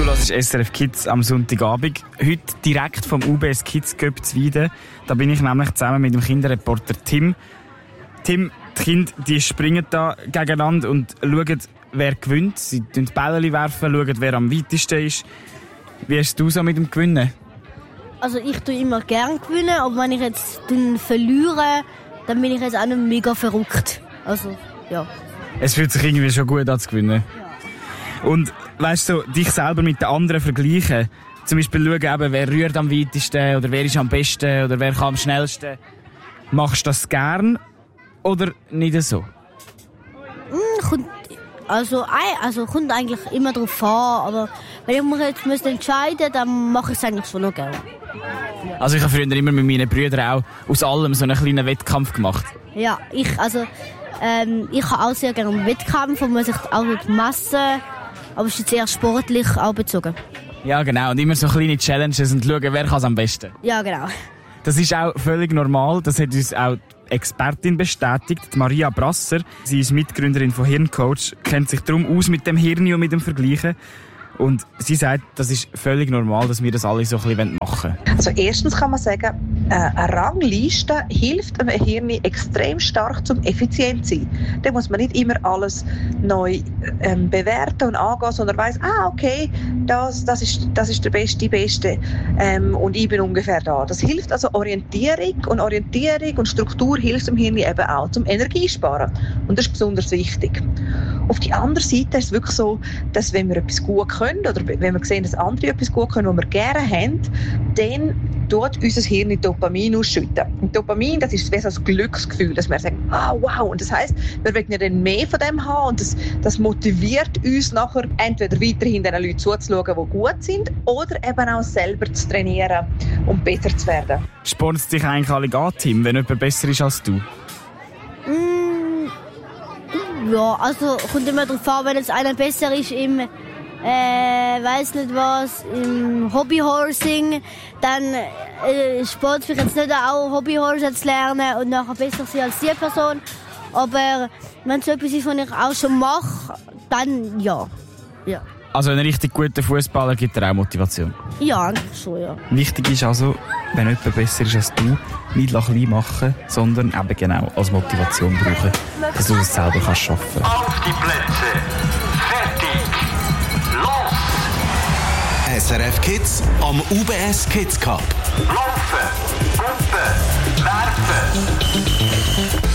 hörst SRF Kids am Sonntagabend. Heute direkt vom UBS Kids Cup zu Weiden. Da bin ich nämlich zusammen mit dem Kinderreporter Tim. Tim, die Kinder die springen da gegeneinander und schauen, wer gewinnt. Sie werfen die Bälle, schauen, wer am weitesten ist. Wie hast du so mit dem Gewinnen? Also ich tue immer gerne gewinnen, aber wenn ich jetzt verliere, dann bin ich jetzt auch nicht mega verrückt. Also, ja. Es fühlt sich irgendwie schon gut an zu gewinnen. Ja. Und weißt du, dich selber mit den anderen vergleichen. Zum Beispiel schauen, eben, wer rührt am weitesten oder wer ist am besten oder wer kann am schnellsten. Machst du das gern oder nicht so? Kommt eigentlich immer drauf an, aber wenn ich mich jetzt entscheiden müsste, dann mache ich es eigentlich schon noch gerne. Also ich habe früher immer mit meinen Brüdern auch aus allem so einen kleinen Wettkampf gemacht. Ja, ich habe auch sehr gerne einen Wettkampf, wo man sich auch messen, aber es ist sehr sportlich auch bezogen. Ja, genau. Und immer so kleine Challenges und schauen, wer kann es am besten. Ja, genau. Das ist auch völlig normal. Das hat uns auch die Expertin bestätigt, die Maria Brasser. Sie ist Mitgründerin von Hirncoach, kennt sich darum aus mit dem Hirn und mit dem Vergleichen. Und sie sagt, das ist völlig normal, dass wir das alle so ein bisschen machen wollen. Also erstens kann man sagen, eine Rangliste hilft einem Hirn extrem stark zum effizient zu sein. Da muss man nicht immer alles neu bewerten und angehen, sondern weiss, okay, das ist der Beste, die Beste und ich bin ungefähr da. Das hilft also Orientierung und Struktur hilft dem Hirn eben auch zum Energiesparen. Und das ist besonders wichtig. Auf die andere Seite ist es wirklich so, dass wenn wir etwas gut können oder wenn wir sehen, dass andere etwas gut können, was wir gerne haben, dann tut unser Hirn Dopamin ausschütten. Und Dopamin, das ist wie so ein Glücksgefühl, dass wir sagen, wow. Und das heisst, wir wollen ja dann mehr von dem haben und das motiviert uns nachher, entweder weiterhin den Leuten zuzuschauen, die gut sind, oder eben auch selber zu trainieren und besser zu werden. Spornt es dich eigentlich alle an, Tim, wenn jemand besser ist als du? Ja, also kommt immer darauf an, wenn jetzt einer besser ist im im Hobbyhorsing, dann Sport für jetzt nicht auch Hobbyhorsen zu lernen und nachher besser sein als die Person. Aber wenn es so etwas ist, was ich auch schon mache, dann ja. Also ein richtig guter Fußballer gibt dir auch Motivation? Ja, eigentlich schon, ja. Wichtig ist also, wenn jemand besser ist als du, nicht klein machen, sondern eben genau als Motivation brauchen, dass du es selber kannst schaffen. Auf die Plätze, fertig, los! SRF Kids am UBS Kids Cup. Laufen, Pumpen, werfen.